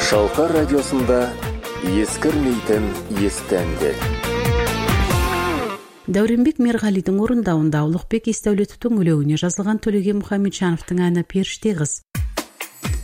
Шалқар радиосында ескірмейтін есті әндер. Дәуренбек Мерғалидің орындауында Ұлықбек Есдәулетовтың өлеңіне жазылған Төлеген Мұхамеджановтың әні «Періште қыз».